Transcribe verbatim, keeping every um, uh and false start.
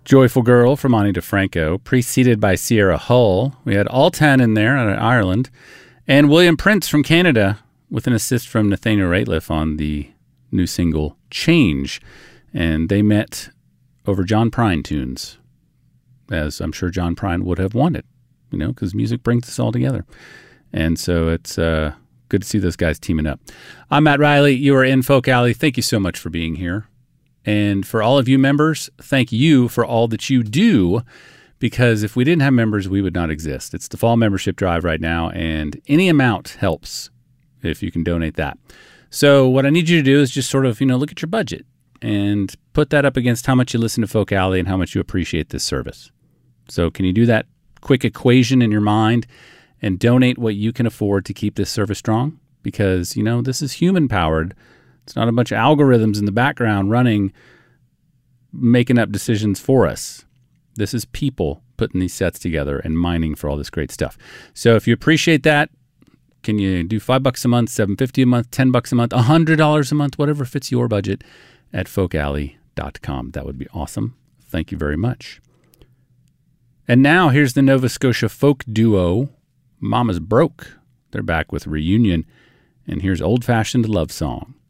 Joyful Girl from Ani DeFranco, preceded by Sierra Hull. We had Altan in there out of Ireland. And William Prince from Canada with an assist from Nathaniel Rateliff on the new single Change. And they met over John Prine tunes, as I'm sure John Prine would have wanted, you know, because music brings us all together. And so it's uh, good to see those guys teaming up. I'm Matt Riley. You are in Folk Alley. Thank you so much for being here. And for all of you members, thank you for all that you do, because if we didn't have members, we would not exist. It's the fall membership drive right now, and any amount helps if you can donate that. So what I need you to do is just sort of, you know, look at your budget and put that up against how much you listen to Folk Alley and how much you appreciate this service. So can you do that quick equation in your mind and donate what you can afford to keep this service strong? Because, you know, this is human-powered. It's not a bunch of algorithms in the background running, making up decisions for us. This is people putting these sets together and mining for all this great stuff. So if you appreciate that, can you do five bucks a month, seven fifty a month, ten bucks a month, a hundred dollars a month, whatever fits your budget at folk alley dot com. That would be awesome. Thank you very much. And now here's the Nova Scotia folk duo, Mama's Broke. They're back with Reunion, and here's Old Fashioned Love Song.